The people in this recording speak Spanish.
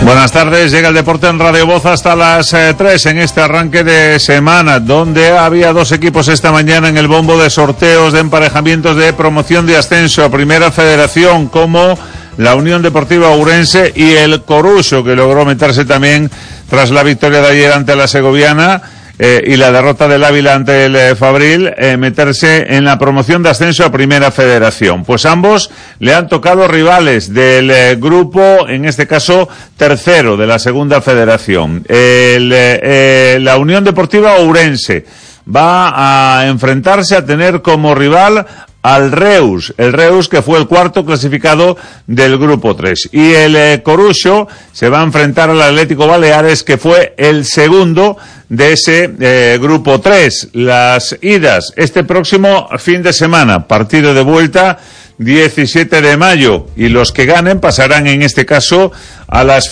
Buenas tardes, llega el deporte en Radio Voz hasta las 3 en este arranque de semana, donde había dos equipos esta mañana en el bombo de sorteos de emparejamientos de promoción de ascenso a Primera Federación, como la Unión Deportiva Ourense y el Coruso, que logró meterse también tras la victoria de ayer ante la Segoviana y la derrota del Ávila ante el Fabril, meterse en la promoción de ascenso a Primera Federación. Pues ambos le han tocado rivales del grupo, en este caso tercero de la Segunda Federación. La Unión Deportiva Ourense va a enfrentarse, a tener como rival al Reus, el Reus que fue el cuarto clasificado del grupo 3, y el Coruso se va a enfrentar al Atlético Baleares, que fue el segundo de ese grupo 3. Las idas este próximo fin de semana, partido de vuelta 17 de mayo, y los que ganen pasarán en este caso a las